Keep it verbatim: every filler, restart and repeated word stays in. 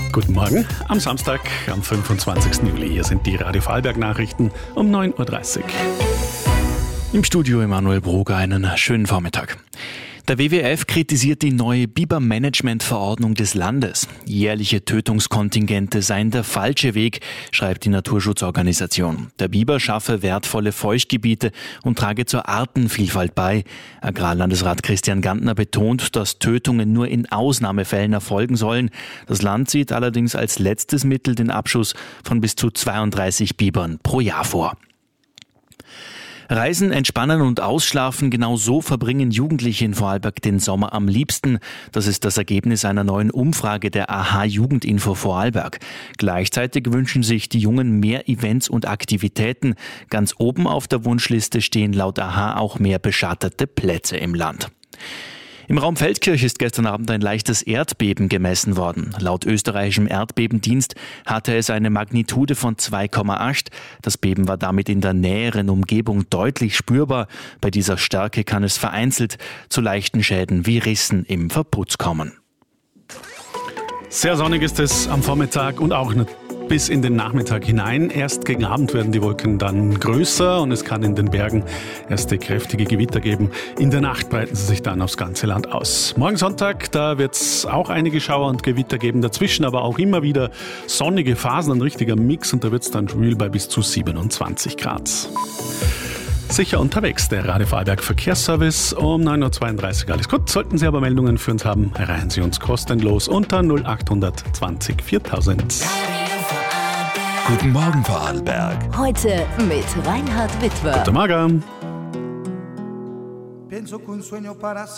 Guten Morgen am Samstag, am fünfundzwanzigsten Juli. Hier sind die Radio Vorarlberg-Nachrichten um neun Uhr dreißig. Im Studio Emanuel Broger, einen schönen Vormittag. Der W W F kritisiert die neue Bibermanagement-Verordnung des Landes. Jährliche Tötungskontingente seien der falsche Weg, schreibt die Naturschutzorganisation. Der Biber schaffe wertvolle Feuchtgebiete und trage zur Artenvielfalt bei. Agrarlandesrat Christian Gantner betont, dass Tötungen nur in Ausnahmefällen erfolgen sollen. Das Land sieht allerdings als letztes Mittel den Abschuss von bis zu zweiunddreißig Bibern pro Jahr vor. Reisen, entspannen und ausschlafen, genau so verbringen Jugendliche in Vorarlberg den Sommer am liebsten. Das ist das Ergebnis einer neuen Umfrage der A H Jugendinfo Vorarlberg. Gleichzeitig wünschen sich die Jungen mehr Events und Aktivitäten. Ganz oben auf der Wunschliste stehen laut A H auch mehr beschattete Plätze im Land. Im Raum Feldkirch ist gestern Abend ein leichtes Erdbeben gemessen worden. Laut österreichischem Erdbebendienst hatte es eine Magnitude von zwei Komma acht. Das Beben war damit in der näheren Umgebung deutlich spürbar. Bei dieser Stärke kann es vereinzelt zu leichten Schäden wie Rissen im Verputz kommen. Sehr sonnig ist es am Vormittag und auch bis in den Nachmittag hinein. Erst gegen Abend werden die Wolken dann größer und es kann in den Bergen erste kräftige Gewitter geben. In der Nacht breiten sie sich dann aufs ganze Land aus. Morgen Sonntag, da wird es auch einige Schauer und Gewitter geben. Dazwischen aber auch immer wieder sonnige Phasen, ein richtiger Mix, und da wird es dann schwül bei bis zu siebenundzwanzig Grad. Sicher unterwegs, der Radio Vorarlberg Verkehrsservice um neun Uhr zweiunddreißig. Alles gut. Sollten Sie aber Meldungen für uns haben, erreichen Sie uns kostenlos unter null acht zwanzig viertausend. Guten Morgen Vorarlberg. Heute mit Reinhard Witwer. Guten Morgen. Pienso que un sueño para